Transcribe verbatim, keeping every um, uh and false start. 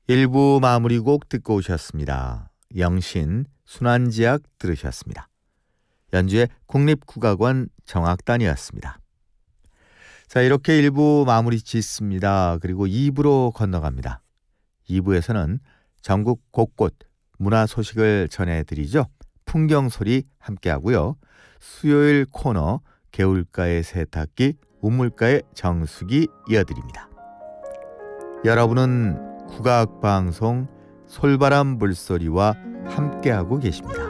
일 부 마무리곡 듣고 오셨습니다. 영신, 순환지악 들으셨습니다. 연주의 국립국악원 정악단이었습니다. 자, 이렇게 일 부 마무리 짓습니다. 그리고 이 부로 건너갑니다. 이 부에서는 전국 곳곳 문화 소식을 전해드리죠. 풍경소리 함께하고요. 수요일 코너 개울가의 세탁기, 우물가의 정수기 이어드립니다. 여러분은 국악방송 솔바람 물소리와 함께하고 계십니다.